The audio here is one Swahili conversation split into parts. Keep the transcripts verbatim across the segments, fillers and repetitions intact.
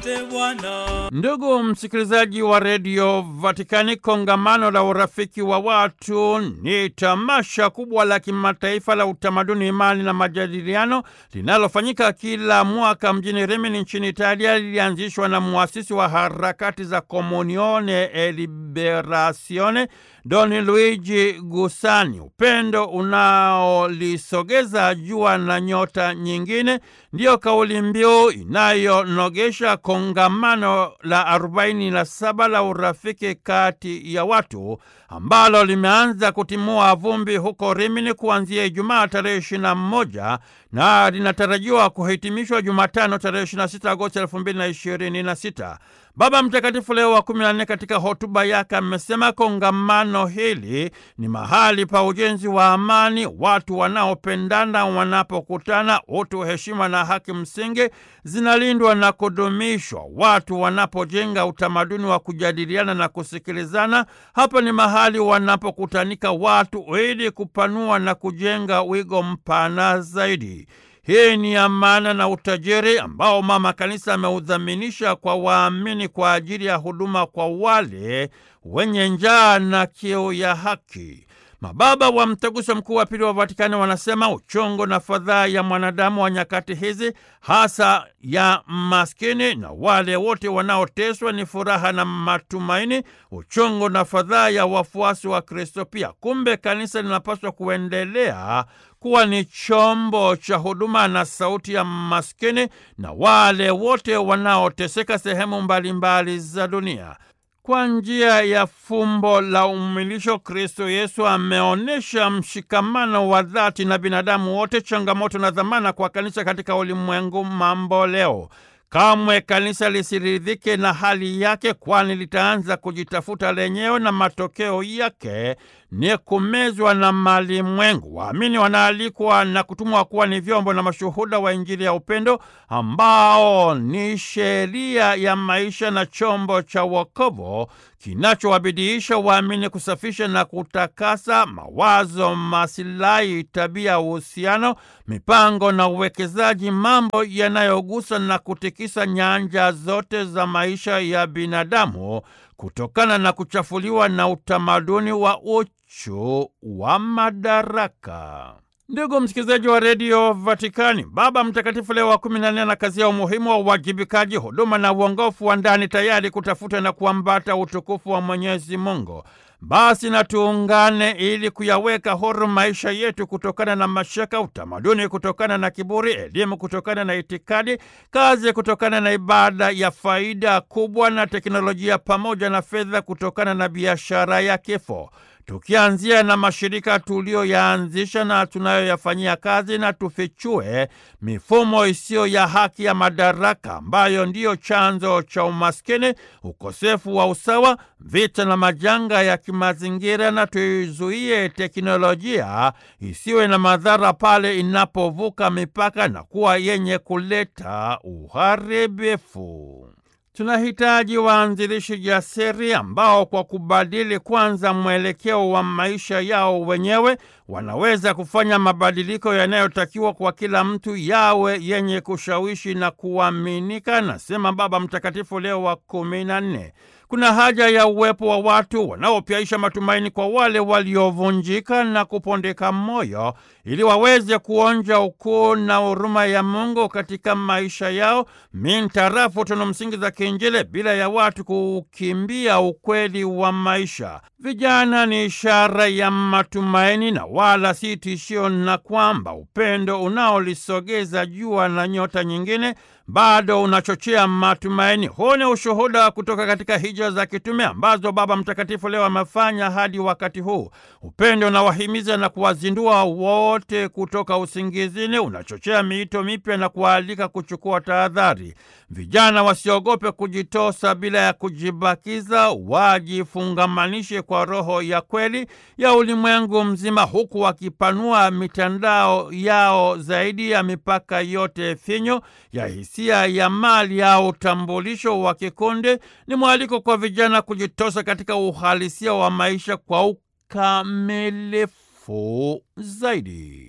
Asante Bwana. Ndugu msikilizaji wa redio Vatikani, kongamano la urafiki wa watu ni tamasha kubwa la kimataifa la utamaduni, imani na majadiliano linalofanyika kila mwaka mjini Rimini nchini Italia. Lilianzishwa na muasisi wa harakati za Comunione e Liberazione Don Luigi Gusani. Upendo unaolisogeza jua na nyota nyingine ndiyo kauli mbiu inayonogesha kongamano la arobaini na saba la urafiki kati ya watu ambalo limeanza kutimua vumbi huko Rimini kuanzia Ijumaa tarehe ishirini na moja na linatarajiwa kuhitimishwa Jumatano tarehe ishirini na sita Agosti elfu mbili na ishirini na sita. Baba Mtakatifu Leo wa kumi na nne katika hotuba yake amesema kongamano hili ni mahali pa ujenzi wa amani. Watu wanaopendana wanapokutana, utu, heshima na haki msingi zinalindwa na kudumishwa. Watu wanapojenga utamaduni wa kujadiliana na kusikilizana, hapa ni mahali wanapokutanika watu ili kupanua na kujenga wigo mpana zaidi. Hii ni amana na utajiri ambao Mama Kanisa ameudhaminisha kwa waamini kwa ajili ya huduma kwa wale wenye njaa na kiu ya haki. Mababa wa Mtaguso Mkuu wa Pili wa Vatikani wanasema uchungu na fadhaa ya mwanadamu wa nyakati hizi, hasa ya maskini na wale wote wanaoteswa, ni furaha na matumaini. Uchungu na fadhaa ya wafuasi wa Kristo pia. Kumbe kanisa linapaswa kuendelea kuwa ni chombo cha huduma na sauti ya maskini na wale wote wanaoteseka sehemu mbalimbali za dunia. Kwa njia ya fumbo la umilisho, Kristo Yesu ameonyesha mshikamano wa dhati na binadamu wote, changamoto na dhamana kwa kanisa katika ulimwengu mambo leo. Kamwe kanisa lisiridhike na hali yake, kwani litaanza kujitafuta lenyewe na matokeo yake ni kumezwa na malimwengu. Waamini wanaalikwa na kutumwa kuwa ni vyombo na mashuhuda wa Injili ya upendo ambao ni sheria ya maisha na chombo cha wokovu kinachowabidiisha waamini kusafisha na kutakasa mawazo, masilahi, tabia, uhusiano, mipango na uwekezaji, mambo yanayogusa na kutikisa nyanja zote za maisha ya binadamu kutokana na kuchafuliwa na utamaduni wa uchu wa madaraka. Ndugu msikilizaji wa redio Vatikani, Baba Mtakatifu Leo wa kumi na nne anakazia umuhimu wa uwajibikaji, huduma na uongofu wa ndani, tayari kutafuta na kuambata utukufu wa Mwenyezi Mungu. Basi na tuungane ili kuyaweka huru maisha yetu kutokana na mashaka, utamaduni kutokana na kiburi, elimu kutokana na itikadi, kazi kutokana na ibada ya faida kubwa, na teknolojia pamoja na fedha kutokana na biashara ya kifo. Tukianzia na mashirika tulioyaanzisha na tunayoyafanyia kazi, na tufichue mifumo isiyo ya haki ya madaraka ambayo ndiyo chanzo cha umaskini, ukosefu wa usawa, vita na majanga ya kimazingira, na tuizuie teknolojia isiwe na madhara pale inapovuka mipaka na kuwa yenye kuleta uharibifu. Tunahitaji waanzilishi jasiri ambao kwa kubadili kwanza mwelekeo wa maisha yao wenyewe wanaweza kufanya mabadiliko yanayotakiwa kwa kila mtu yawe yenye kushawishi na kuaminika, nasema Baba Mtakatifu Leo wa kumi na nne. Kuna haja ya uwepo wa watu wanaopyaisha matumaini kwa wale waliovunjika na kupondeka moyo, ili waweze kuonja ukuu na huruma ya Mungu katika maisha yao mintarafu tunu msingi za kiinjili, bila ya watu kukimbia ukweli wa maisha. Vijana ni ishara ya matumaini na wala si tishio, na kwamba upendo unaolisogeza jua na nyota nyingine bado unachochea matumaini. Huu ni ushuhuda kutoka katika hija za kitume ambazo Baba Mtakatifu Leo amefanya hadi wakati huu. Upendo unawahimiza na kuwazindua wote kutoka usingizini, unachochea miito mipya na kuwaalika kuchukua tahadhari. Vijana wasiogope kujitosa bila ya kujibakiza, wajifungamanishe kwa roho ya kweli ya ulimwengu mzima, huku wakipanua mitandao yao zaidi ya mipaka yote finyo ya hisia ya mali au utambulisho wa kikundi. Ni mwaliko kwa vijana kujitosa katika uhalisia wa maisha kwa ukamilifu zaidi.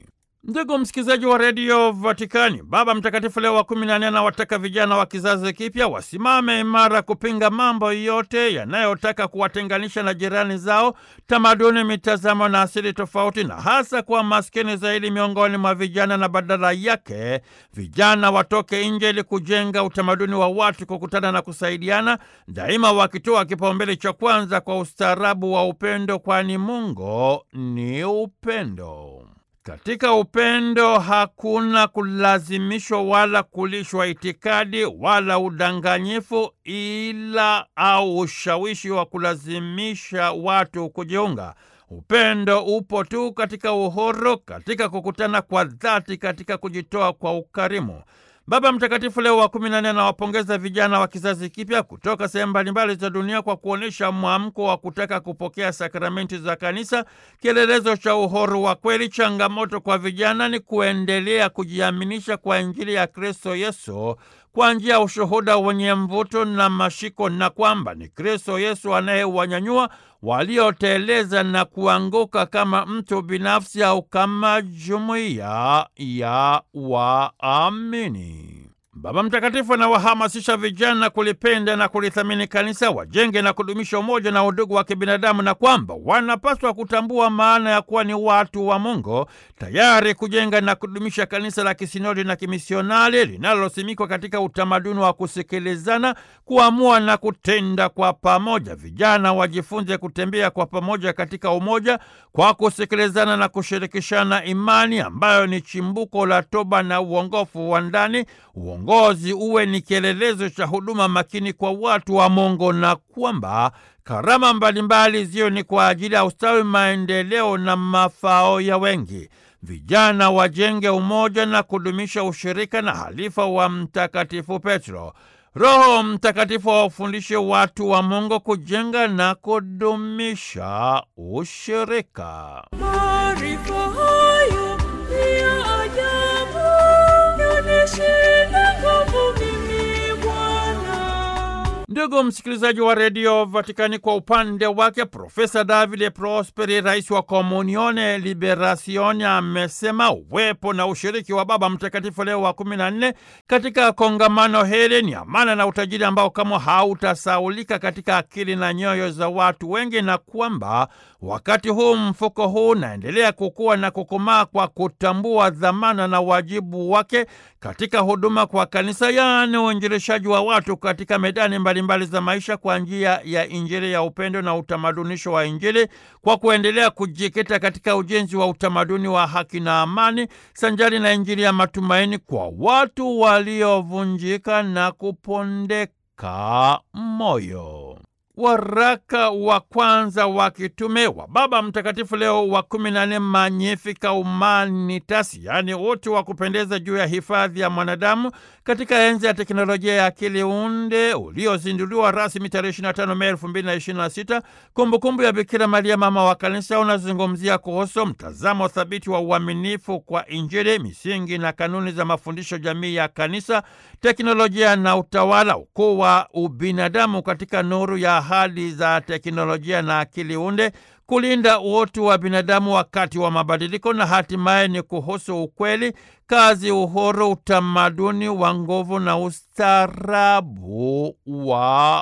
Ndugu msikilizaji wa redio Vatikani, Baba Mtakatifu Leo wa kumi na nne anawataka vijana wa kizazi kipya wasimame imara kupinga mambo yote yanayotaka kuwatenganisha na jirani zao, tamaduni, mitazamo na asili tofauti, na hasa kwa maskini zaidi miongoni mwa vijana, na badala yake vijana watoke nje ili kujenga utamaduni wa watu kukutana na kusaidiana, daima wakitoa kipaumbele cha kwanza kwa ustaarabu wa upendo, kwani Mungu ni upendo. Katika upendo hakuna kulazimishwa wala kulishwa itikadi wala udanganyifu, ila au ushawishi wa kulazimisha watu kujiunga. Upendo upo tu katika uhuru, katika kukutana kwa dhati, katika kujitoa kwa ukarimu. Baba Mtakatifu Leo wa kumi na nne anawapongeza vijana wa kizazi kipya kutoka sehemu mbalimbali za dunia kwa kuonyesha mwamko wa kutaka kupokea sakramenti za kanisa, kielelezo cha uhuru wa kweli. Changamoto kwa vijana ni kuendelea kujiaminisha kwa Injili ya Kristo Yesu kwa njia ya ushuhuda wenye mvuto na mashiko, na kwamba ni Kristo Yesu anayewanyanyua walioteleza na kuanguka, kama mtu binafsi au kama jumuiya ya waamini. Baba Mtakatifu anawahamasisha vijana kulipenda na kulithamini kanisa, wajenge na kudumisha umoja na udugu wa kibinadamu, na kwamba wanapaswa kutambua maana ya kuwa ni watu wa Mungu, tayari kujenga na kudumisha kanisa la kisinodi na kimisionari linalosimikwa katika utamaduni wa kusikilizana, kuamua na kutenda kwa pamoja. Vijana wajifunze kutembea kwa pamoja katika umoja, kwa kusikilizana na kushirikishana imani ambayo ni chimbuko la toba na uongofu wa ndani. Uongozi uwe ni kielelezo cha huduma makini kwa watu wa Mungu, na kwamba karama mbalimbali zio ni kwa ajili ya ustawi, maendeleo na mafao ya wengi. Vijana wajenge umoja na kudumisha ushirika na halifa wa Mtakatifu Petro. Roho Mtakatifu wafundishe watu wa Mungu kujenga na kudumisha ushirika. Maarifa hayo ni ya ajabu, yanishinda nguvu mimi Bwana. Ndugu msikilizaji wa redio Vatikani, kwa upande wake Profesa Davide Prosperi, rais wa Komunione Liberasione, amesema uwepo na ushiriki wa Baba Mtakatifu Leo wa kumi na nne katika kongamano hili ni amana na utajiri ambao kama hautasaulika katika akili na nyoyo za watu wengi, na kwamba wakati huu mfuko huu unaendelea kukua na kukomaa kwa kutambua dhamana na wajibu wake katika huduma kwa kanisa, yaani uinjilishaji wa watu katika medani mbalimbali za maisha kwa njia ya Injili ya upendo na utamadunisho wa Injili, kwa kuendelea kujikita katika ujenzi wa utamaduni wa haki na amani, sanjari na Injili ya matumaini kwa watu waliovunjika na kupondeka moyo. Waraka wa kwanza wa kitume wa Baba Mtakatifu Leo wa kumi na nne, Magnificat Humanitas, yaani utu wa kupendeza juu ya hifadhi ya mwanadamu katika enzi ya teknolojia ya akili unde, uliozinduliwa rasmi tarehe ishirini na tano Mei elfu mbili na ishirini na sita, kumbukumbu ya Bikira Maria mama wa kanisa, unazungumzia kuhusu mtazamo thabiti wa uaminifu kwa Injili, misingi na kanuni za mafundisho jamii ya kanisa, teknolojia na utawala, ukuu wa ubinadamu katika nuru ya ahadi za teknolojia na akili unde, kulinda utu wa binadamu wakati wa mabadiliko, na hatimaye ni kuhusu ukweli, kazi, uhuru, utamaduni wa nguvu na ustaarabu wa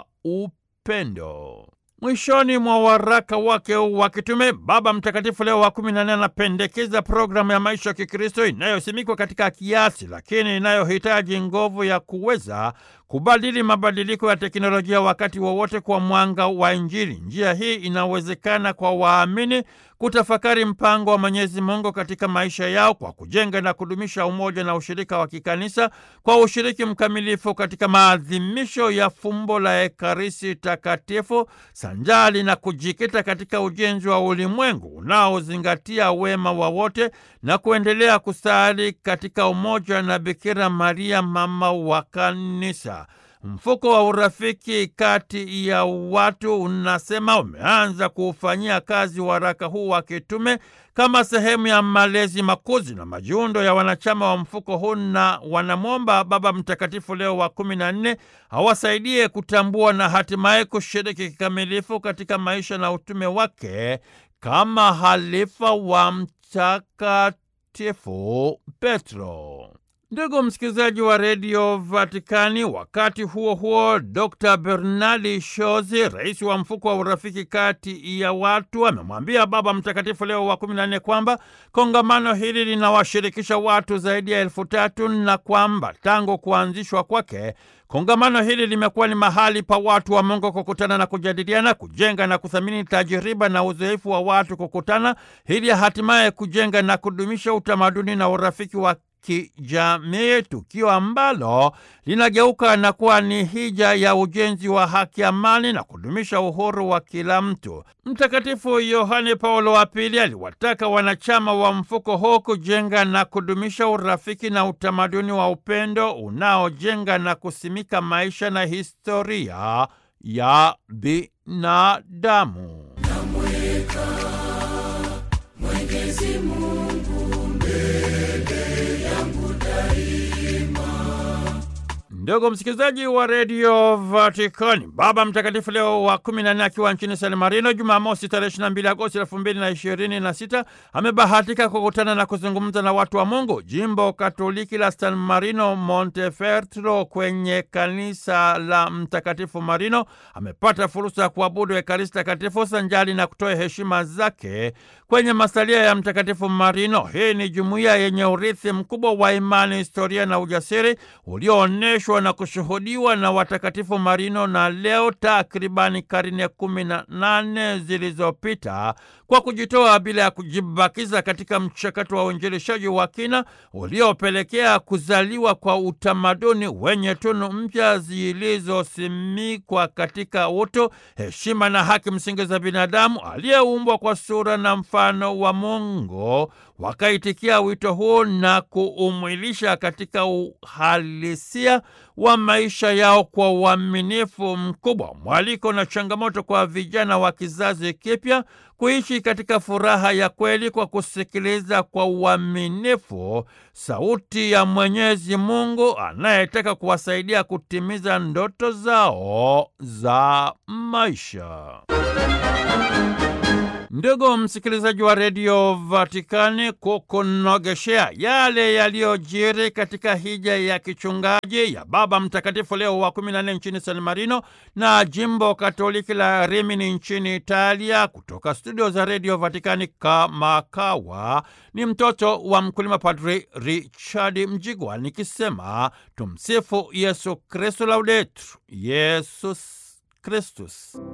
upendo. Mwishoni mwa waraka wake wa kitume, Baba Mtakatifu Leo wa kumi na nne anapendekeza programu ya maisha ya Kikristo inayosimikwa katika kiasi, lakini inayohitaji nguvu ya kuweza kubadili mabadiliko ya teknolojia wakati wowote kwa mwanga wa Injili. Njia hii inawezekana kwa waamini kutafakari mpango wa Mwenyezi Mungu katika maisha yao kwa kujenga na kudumisha umoja na ushirika wa kikanisa, kwa ushiriki mkamilifu katika maadhimisho ya fumbo la Ekaristi Takatifu, sanjali na kujikita katika ujenzi wa ulimwengu unaozingatia wema wa wote, na kuendelea kusali katika umoja na Bikira Maria mama wa kanisa. Mfuko wa urafiki kati ya watu unasema umeanza kuufanyia kazi waraka huu wa kitume kama sehemu ya malezi, makuzi na majiundo ya wanachama wa mfuko huu, na wanamwomba Baba Mtakatifu Leo wa kumi na nne awasaidie kutambua na hatimaye kushiriki kikamilifu katika maisha na utume wake kama halifa wa mtakatifu Mtakatifu Petro. Ndugu msikilizaji wa redio Vatikani, wakati huo huo, Dokta Bernardi Shozi, rais wa mfuko wa urafiki kati ya watu, amemwambia Baba Mtakatifu Leo wa kumi na nne kwamba kongamano hili linawashirikisha watu zaidi ya elfu tatu na kwamba tangu kuanzishwa kwake kongamano hili limekuwa ni mahali pa watu wa Mungu kukutana na kujadiliana, kujenga na kuthamini tajiriba na uzoefu wa watu kukutana, ili hatimaye kujenga na kudumisha utamaduni na urafiki wa kijamii, tukio ambalo linageuka na kuwa ni hija ya ujenzi wa haki, amani na kudumisha uhuru wa kila mtu. Mtakatifu Yohane Paulo wa Pili aliwataka wanachama wa mfuko huu kujenga na kudumisha urafiki na utamaduni wa upendo unaojenga na kusimika maisha na historia ya binadamu. Namweka Mwenyezi Mungu mbele yangu daima. Ndugu msikilizaji wa redio Vatikani, Baba Mtakatifu Leo wa kumi na nne akiwa nchini San Marino Jumamosi tarehe ishirini na mbili Agosti elfu mbili na ishirini na sita amebahatika kukutana na kuzungumza na watu wa Mungu jimbo Katoliki la San Marino Montefeltro kwenye kanisa la Mtakatifu Marino. Amepata fursa ya kuabudu Ekaristi Takatifu sanjali na kutoa heshima zake kwenye masalia ya Mtakatifu Marino. Hii ni jumuiya yenye urithi mkubwa wa imani, historia na ujasiri ulioonyeshwa na kushuhudiwa na watakatifu Marino, na leo takribani karne kumi na nane zilizopita, kwa kujitoa bila ya kujibakiza katika mchakato wa uinjilishaji wa kina uliopelekea kuzaliwa kwa utamaduni wenye tunu mpya zilizosimikwa katika utu, heshima na haki msingi za binadamu aliyeumbwa kwa sura na mfano wa Mungu. Wakaitikia wito huu na kuumwilisha katika uhalisia wa maisha yao kwa uaminifu mkubwa. Mwaliko na changamoto kwa vijana wa kizazi kipya kuishi katika furaha ya kweli kwa kusikiliza kwa uaminifu sauti ya Mwenyezi Mungu anayetaka kuwasaidia kutimiza ndoto zao za maisha. Ndugu msikilizaji wa redio Vatikani, kukunogeshea yale yaliyojiri katika hija ya kichungaji ya Baba Mtakatifu Leo wa kumi na nne nchini San Marino na jimbo Katoliki la Rimini nchini Italia, kutoka studio za redio Vatikani kama kawa, ni mtoto wa mkulima Padri Richard Mjigwa, nikisema tumsifu Yesu Kristo, laudetur Yesus Kristus.